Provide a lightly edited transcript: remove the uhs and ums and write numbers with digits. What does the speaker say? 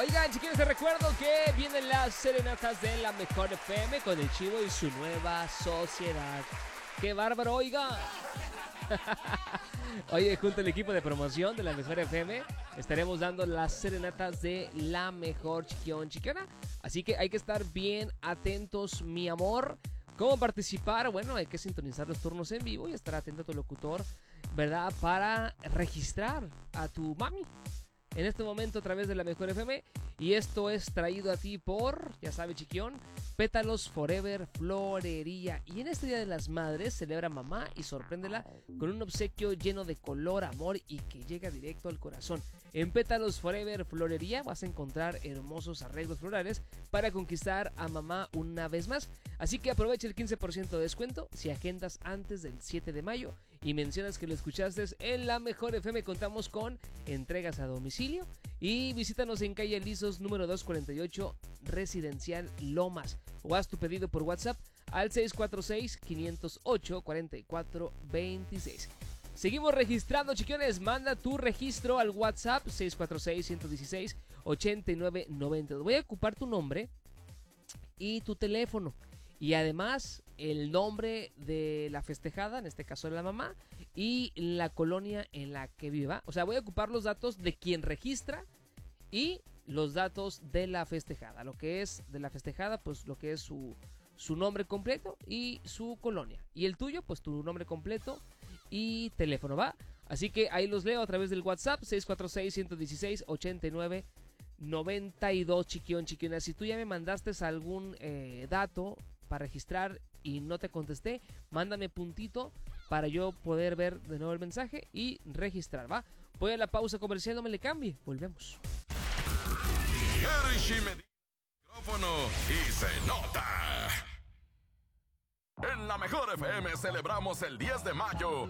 Oigan, chiquillos, te recuerdo que vienen las serenatas de la Mejor FM con el Chivo y su nueva sociedad. ¡Qué bárbaro, oiga! Oye, junto al equipo de promoción de la Mejor FM estaremos dando las serenatas de la Mejor, chiquiona. Así que hay que estar bien atentos, mi amor. ¿Cómo participar? Bueno, hay que sintonizar los turnos en vivo y estar atento a tu locutor, ¿verdad? Para registrar a tu mami en este momento a través de la Mejor FM. Y esto es traído a ti por, ya sabes, chiquión, Pétalos Forever Florería. Y en este Día de las Madres celebra mamá y sorpréndela con un obsequio lleno de color, amor y que llega directo al corazón. En Pétalos Forever Florería vas a encontrar hermosos arreglos florales para conquistar a mamá una vez más. Así que aprovecha el 15% de descuento si agendas antes del 7 de mayo y mencionas que lo escuchaste en la Mejor FM. Contamos con entregas a domicilio y visítanos en calle Lizos número 248, Residencial Lomas, o haz tu pedido por WhatsApp al 646-508-4426. Seguimos registrando, chiquiones. Manda tu registro al WhatsApp 646-116-8990. Voy a ocupar tu nombre y tu teléfono. Y además el nombre de la festejada, en este caso de la mamá, y la colonia en la que viva. O sea, voy a ocupar los datos de quien registra y los datos de la festejada. Lo que es de la festejada, pues lo que es su nombre completo y su colonia. Y el tuyo, pues tu nombre completo y teléfono, ¿va? Así que ahí los leo a través del WhatsApp 646-116-8992, chiquiona. Si tú ya me mandaste algún dato para registrar y no te contesté, mándame puntito para yo poder ver de nuevo el mensaje y registrar, ¿va? Voy a la pausa comercial, no me le cambie, volvemos. Micrófono y se nota. En la Mejor FM celebramos el 10 de mayo